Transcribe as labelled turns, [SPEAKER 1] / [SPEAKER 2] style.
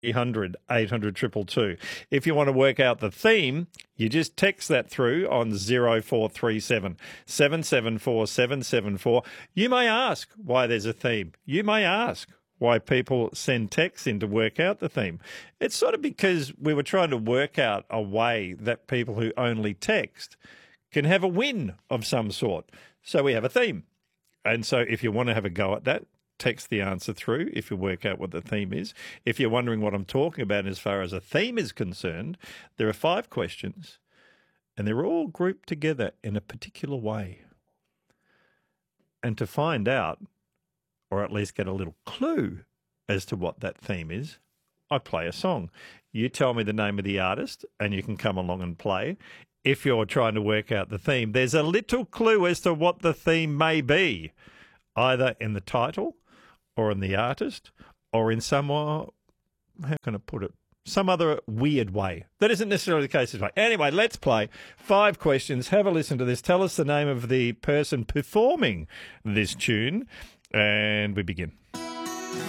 [SPEAKER 1] 300 800 222. If you want to work out the theme, you just text that through on 0437 774 774. You may ask why there's a theme. You may ask why people send texts in to work out the theme. It's sort of because we were trying to work out a way that people who only text can have a win of some sort. So we have a theme. And so if you want to have a go at that, text the answer through if you work out what the theme is. If you're wondering what I'm talking about as far as a theme is concerned, there are 5 questions and they're all grouped together in a particular way. And to find out, or at least get a little clue as to what that theme is, I play a song. You tell me the name of the artist and you can come along and play. If you're trying to work out the theme, there's a little clue as to what the theme may be, either in the title or in the artist, or in some, how can I put it, some other weird way. That isn't necessarily the case this way. Anyway, let's play 5 questions. Have a listen to this. Tell us the name of the person performing this tune, and we begin.